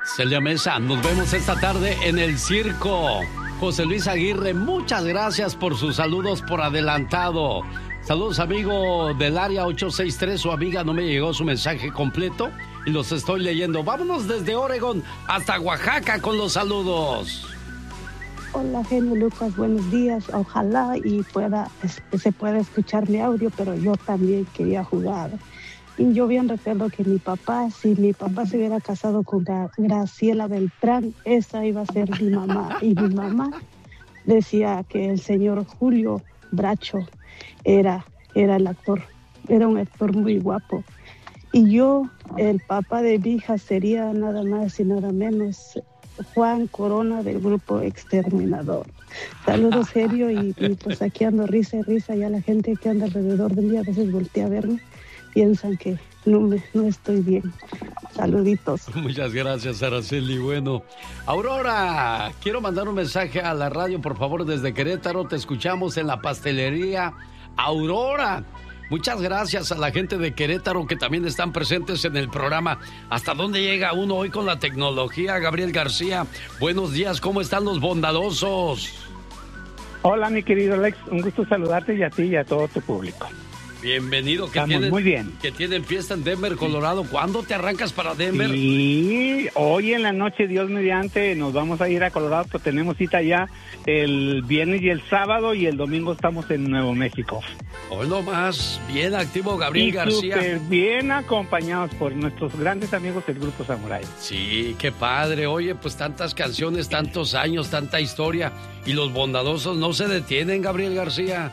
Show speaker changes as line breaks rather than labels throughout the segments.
Celia Mesa, nos vemos esta tarde en el circo. José Luis Aguirre, muchas gracias por sus saludos por adelantado. Saludos, amigo del área 863. Su amiga no me llegó su mensaje completo y los estoy leyendo. Vámonos desde Oregón hasta Oaxaca con los saludos.
Hola, genio Lucas, buenos días. Ojalá y se pueda escuchar mi audio, pero yo también quería jugar. Y yo bien recuerdo que si mi papá se hubiera casado con Graciela Beltrán, esa iba a ser mi mamá. Y mi mamá decía que el señor Julio Bracho era el actor, era un actor muy guapo. Y yo, el papá de mi hija sería nada más y nada menos Juan Corona del grupo Exterminador. Saludos, serio, y pues aquí ando risa y risa. Ya la gente que anda alrededor de mí a veces voltea a verme, piensan que no estoy bien. Saluditos.
Muchas gracias, Araceli. Bueno, Aurora, quiero mandar un mensaje a la radio, por favor, desde Querétaro. Te escuchamos en la pastelería Aurora. Muchas gracias a la gente de Querétaro que también están presentes en el programa. ¿Hasta dónde llega uno hoy con la tecnología? Gabriel García, buenos días, ¿cómo están los bondadosos?
Hola, mi querido Alex, un gusto saludarte y a ti y a todo tu público.
Bienvenido.
Estamos muy bien.
Que tienen fiesta en Denver, Colorado. ¿Cuándo te arrancas para Denver?
Sí, hoy en la noche, Dios mediante, nos vamos a ir a Colorado, pero tenemos cita ya el viernes y el sábado, y el domingo estamos en Nuevo México.
Hoy nomás, bien activo Gabriel García.
Súper bien acompañados por nuestros grandes amigos del Grupo Samurai.
Sí, qué padre. Oye, pues tantas canciones, tantos años, tanta historia, y los bondadosos no se detienen, Gabriel García.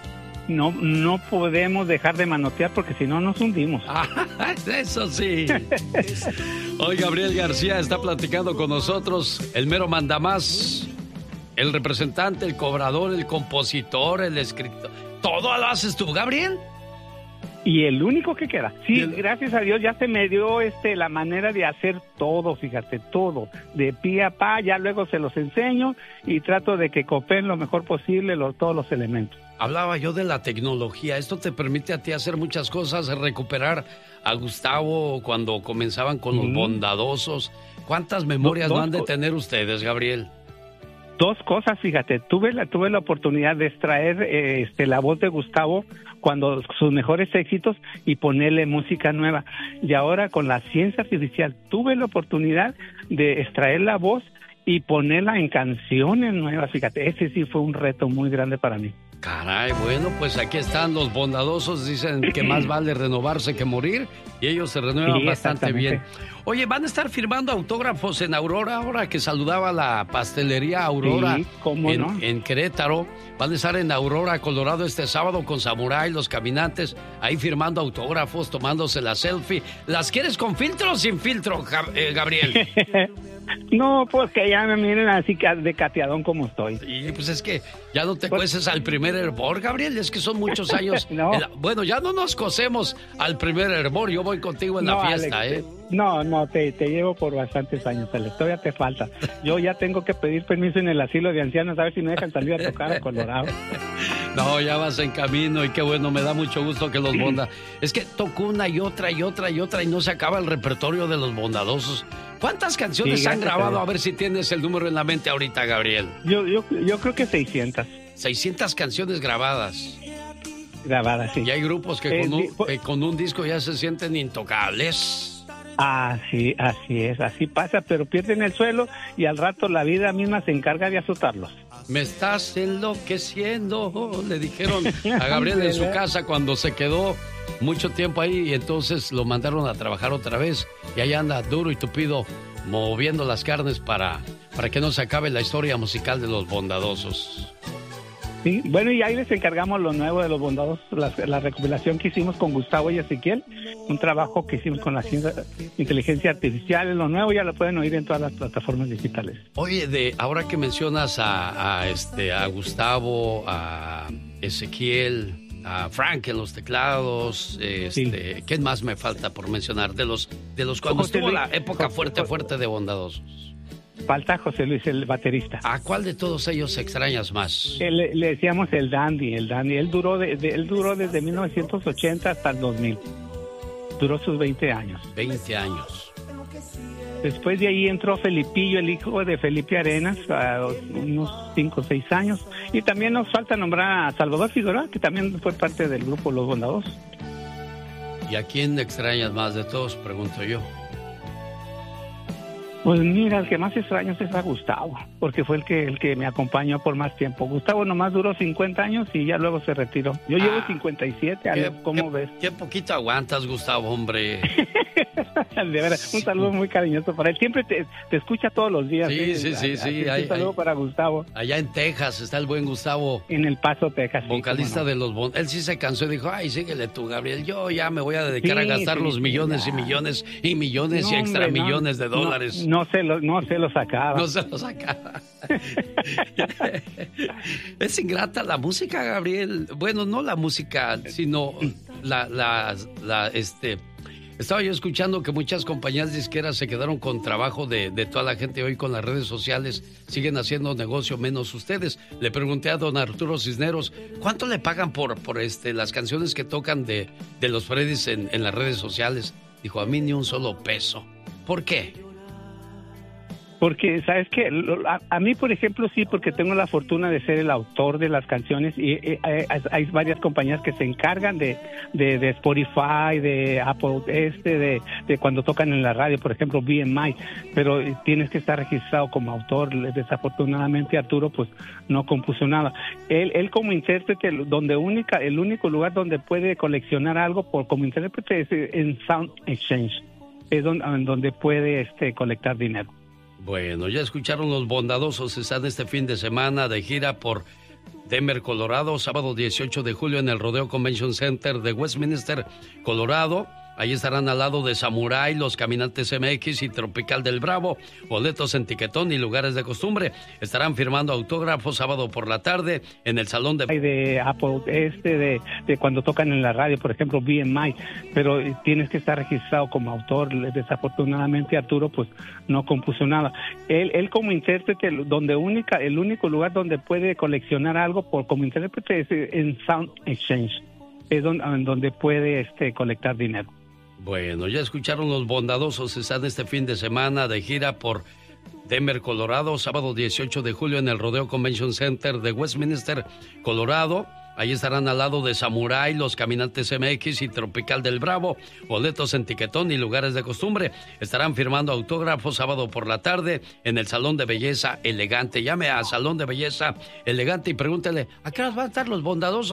No podemos dejar de manotear porque si no nos hundimos.
Eso sí. Hoy Gabriel García está platicando con nosotros, el mero mandamás, el representante, el cobrador, el compositor, el escritor. ¿Todo lo haces tú, Gabriel?
Y el único que queda. Sí, gracias a Dios ya se me dio la manera de hacer todo, fíjate, todo, de pie a pa, ya luego se los enseño y trato de que cooperen lo mejor posible todos los elementos.
Hablaba yo de la tecnología. Esto te permite a ti hacer muchas cosas, recuperar a Gustavo cuando comenzaban con los bondadosos. ¿Cuántas memorias no han de tener ustedes, Gabriel?
Dos cosas, fíjate. Tuve la oportunidad de extraer la voz de Gustavo cuando sus mejores éxitos y ponerle música nueva. Y ahora con la ciencia artificial tuve la oportunidad de extraer la voz y ponerla en canciones nuevas. Fíjate, ese sí fue un reto muy grande para mí.
Caray, bueno, pues aquí están los bondadosos, dicen que más vale renovarse que morir, y ellos se renuevan bastante bien. Oye, van a estar firmando autógrafos en Aurora, ahora que saludaba la pastelería Aurora,
sí, ¿cómo no?
En Querétaro. Van a estar en Aurora, Colorado, este sábado con Samurai, los caminantes, ahí firmando autógrafos, tomándose la selfie. ¿Las quieres con filtro o sin filtro, Gabriel?
No, pues que ya me miren así de cateadón como estoy.
Y pues es que ya no te cueces al primer hervor, Gabriel, es que son muchos años.
No.
Bueno, ya no nos cosemos al primer hervor, yo voy contigo en la fiesta,
Alex, No, te llevo por bastantes años, Alex, todavía te falta. Yo ya tengo que pedir permiso en el asilo de ancianos a ver si me dejan salir a tocar a Colorado.
No, ya vas en camino y qué bueno, me da mucho gusto que los Es que toco una y otra y otra y otra y no se acaba el repertorio de los bondadosos. ¿Cuántas canciones han grabado? A ver si tienes el número en la mente ahorita, Gabriel.
Yo creo que 600.
600 canciones grabadas.
Grabadas, sí.
Y hay grupos que con un disco ya se sienten intocables.
Sí, así es, así pasa, pero pierden el suelo y al rato la vida misma se encarga de azotarlos.
Me estás enloqueciendo, le dijeron a Gabriel en su casa cuando se quedó mucho tiempo ahí y entonces lo mandaron a trabajar otra vez y ahí anda duro y tupido moviendo las carnes para que no se acabe la historia musical de los bondadosos.
Sí, bueno, y ahí les encargamos lo nuevo de los bondadosos, la recopilación que hicimos con Gustavo y Ezequiel, un trabajo que hicimos con la inteligencia artificial, lo nuevo ya lo pueden oír en todas las plataformas digitales.
Oye, ahora que mencionas a Gustavo, a Ezequiel, a Frank en los teclados,
sí.
¿Quién más me falta por mencionar? De los cuando estuvo la época fuerte de bondadosos.
Falta José Luis, el baterista.
¿A cuál de todos ellos extrañas más?
Le decíamos el Dandy. Él duró desde 1980 hasta el 2000. Duró sus 20 años.
20 años.
Después de ahí entró Felipillo, el hijo de Felipe Arenas, a unos 5 o 6 años. Y también nos falta nombrar a Salvador Figueroa, que también fue parte del grupo Los Bondadosos.
¿Y a quién extrañas más de todos? Pregunto yo.
Pues mira, el que más extraño es a Gustavo, porque fue el que me acompañó por más tiempo. Gustavo nomás duró 50 años y ya luego se retiró. Yo llevo 57, Alex, ¿cómo ves?
Qué poquito aguantas, Gustavo, hombre.
De veras, un saludo muy cariñoso para él. Siempre te escucha todos los días.
Sí.
Un saludo para Gustavo.
Allá en Texas está el buen Gustavo.
En El Paso, Texas.
Vocalista de los Él sí se cansó y dijo, ay, síguele tú, Gabriel. Yo ya me voy a dedicar a gastar los millones y millones y millones y extra millones de dólares.
No se lo sacaba.
No se lo sacaba. Es ingrata la música, Gabriel. Bueno, no la música, sino estaba yo escuchando que muchas compañías disqueras se quedaron con trabajo de toda la gente hoy con las redes sociales. Siguen haciendo negocio menos ustedes. Le pregunté a don Arturo Cisneros, ¿cuánto le pagan por las canciones que tocan de los Freddys en las redes sociales? Dijo, a mí ni un solo peso. ¿Por qué?
Porque, ¿sabes qué? A mí, por ejemplo, sí, porque tengo la fortuna de ser el autor de las canciones y hay varias compañías que se encargan de Spotify, de Apple, de cuando tocan en la radio, por ejemplo, BMI, pero tienes que estar registrado como autor. Desafortunadamente, Arturo, pues, no compuso nada. Él como intérprete, el único lugar donde puede coleccionar algo como intérprete es en Sound Exchange, es donde puede colectar dinero.
Bueno, ya escucharon Los Bondadosos, están este fin de semana de gira por Denver, Colorado, sábado 18 de julio en el Rodeo Convention Center de Westminster, Colorado. Ahí estarán al lado de Samurai, Los Caminantes MX y Tropical del Bravo. Boletos en Tiquetón y lugares de costumbre. Estarán firmando autógrafos sábado por la tarde en el salón
de Apple, de cuando tocan en la radio, por ejemplo, BMI, pero tienes que estar registrado como autor. Desafortunadamente, Arturo, pues, no compuso nada. Él como intérprete, el único lugar donde puede coleccionar algo como intérprete es en Sound Exchange, es donde puede colectar dinero.
Bueno, ya escucharon Los Bondadosos, están este fin de semana de gira por Denver, Colorado, sábado 18 de julio en el Rodeo Convention Center de Westminster, Colorado. Ahí estarán al lado de Samurai, Los Caminantes MX y Tropical del Bravo. Boletos en Tiquetón y lugares de costumbre. Estarán firmando autógrafos sábado por la tarde en el Salón de Belleza Elegante. Llame a Salón de Belleza Elegante y pregúntele, ¿a qué horas van a estar Los Bondadosos?